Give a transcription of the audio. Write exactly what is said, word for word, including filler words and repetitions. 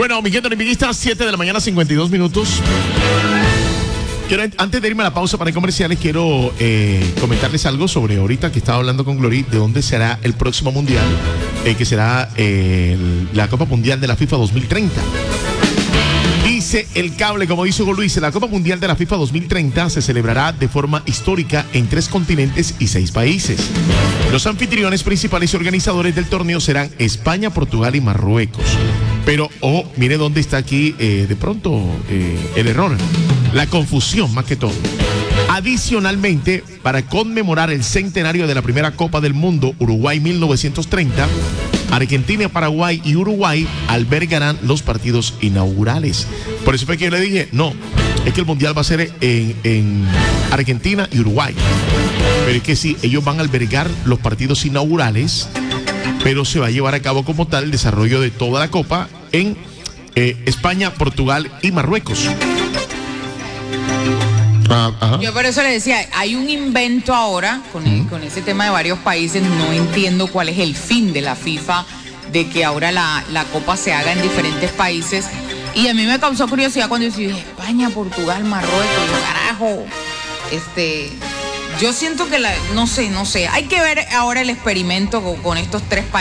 Bueno, mi gente olimpista, siete de la mañana, cincuenta y dos minutos. Quiero, antes de irme a la pausa para comerciales, quiero eh, comentarles algo sobre ahorita que estaba hablando con Glory, de dónde será el próximo mundial, eh, que será eh, el, la Copa Mundial de la FIFA dos mil treinta. Dice el cable, como dice Hugo Luis, la Copa Mundial de la FIFA dos mil treinta se celebrará de forma histórica en tres continentes y seis países. Los anfitriones principales y organizadores del torneo serán España, Portugal y Marruecos. Pero, oh, mire dónde está aquí eh, de pronto eh, el error, la confusión más que todo. Adicionalmente, para conmemorar el centenario de la primera Copa del Mundo, Uruguay mil novecientos treinta, Argentina, Paraguay y Uruguay albergarán los partidos inaugurales. Por eso fue que yo le dije, no, es que el Mundial va a ser en, en Argentina y Uruguay. Pero es que sí, ellos van a albergar los partidos inaugurales, pero se va a llevar a cabo como tal el desarrollo de toda la Copa en eh, España, Portugal y Marruecos. Ah, yo por eso le decía, hay un invento ahora con, el, uh-huh. con ese tema de varios países. No entiendo cuál es el fin de la FIFA de que ahora la, la Copa se haga en diferentes países. Y a mí me causó curiosidad cuando yo dije España, Portugal, Marruecos, carajo. Este, yo siento que la, no sé, no sé. Hay que ver ahora el experimento con, con estos tres países.